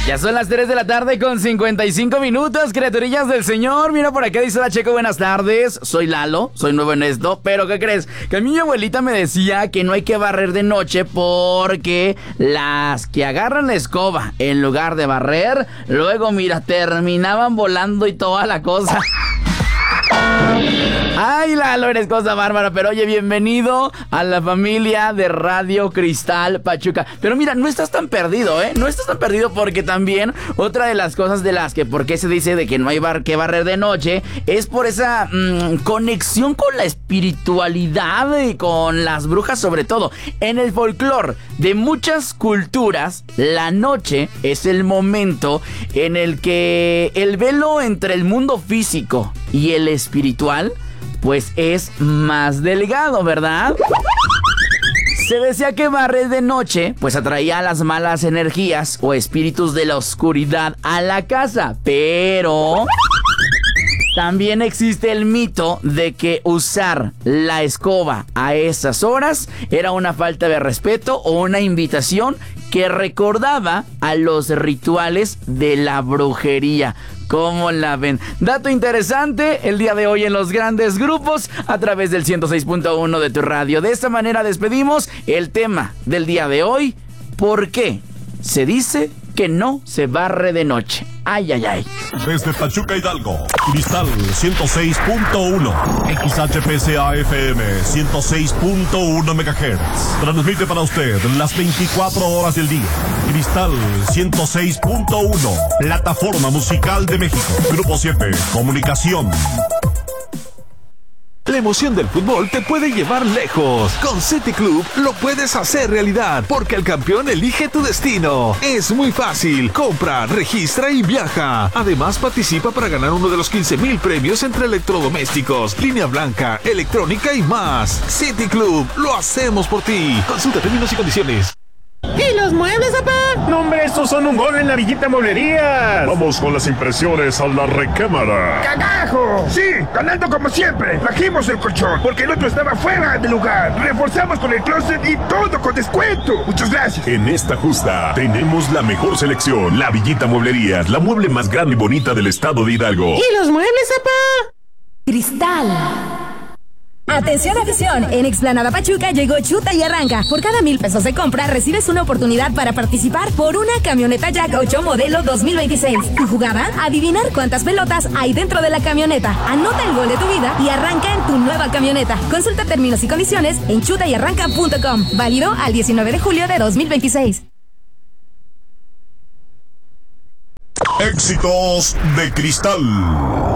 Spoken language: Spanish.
Ya son las 3 de la tarde con 55 minutos, criaturillas del Señor. Mira por acá, dice la Checo, buenas tardes. Soy Lalo, soy nuevo en esto, pero ¿qué crees? Que a mí mi abuelita me decía que no hay que barrer de noche porque las que agarran la escoba en lugar de barrer, luego, mira, terminaban volando y toda la cosa. Ay, Lalo, eres cosa bárbara. Pero oye, bienvenido a la familia de Radio Cristal Pachuca. Pero mira, no estás tan perdido, ¿eh? No estás tan perdido porque también otra de las cosas de las que por qué se dice de que no hay que barrer de noche es por esa conexión con la espiritualidad y con las brujas sobre todo. En el folclore de muchas culturas, la noche es el momento en el que el velo entre el mundo físico y el espiritual pues es más delgado, ¿verdad? Se decía que barrer de noche pues atraía a las malas energías o espíritus de la oscuridad a la casa, pero también existe el mito de que usar la escoba a esas horas era una falta de respeto o una invitación que recordaba a los rituales de la brujería. ¿Cómo la ven? Dato interesante el día de hoy en los grandes grupos a través del 106.1 de tu radio. De esta manera despedimos el tema del día de hoy. ¿Por qué se dice que no se barre de noche? Ay, ay, ay. Desde Pachuca, Hidalgo, Cristal 106.1, XHPCA FM 106.1 MHz. Transmite para usted las 24 horas del día. Cristal 106.1, plataforma musical de México. Grupo 7, comunicación. La emoción del fútbol te puede llevar lejos. Con City Club lo puedes hacer realidad, porque el campeón elige tu destino. Es muy fácil. Compra, registra y viaja. Además, participa para ganar uno de los 15,000 premios entre electrodomésticos, línea blanca, electrónica y más. City Club, lo hacemos por ti. Consulta términos y condiciones. ¿Y los muebles, papá? No, hombre, estos son un gol en la Villita Mueblerías. Vamos con las impresiones a la recámara. ¡Cagajo! Sí, ganando como siempre. Trajimos el colchón porque el otro estaba fuera de lugar. Reforzamos con el closet y todo con descuento. Muchas gracias. En esta justa tenemos la mejor selección. La Villita Mueblerías, la mueble más grande y bonita del estado de Hidalgo. ¿Y los muebles, papá? Cristal. Atención, afición, en Explanada Pachuca llegó Chuta y Arranca. Por cada 1,000 pesos de compra recibes una oportunidad para participar por una camioneta Jack 8 modelo 2026. Tu jugada, adivinar cuántas pelotas hay dentro de la camioneta. Anota el gol de tu vida y arranca en tu nueva camioneta. Consulta términos y condiciones en chutayarranca.com. Válido al 19 de julio de 2026. Éxitos de Cristal.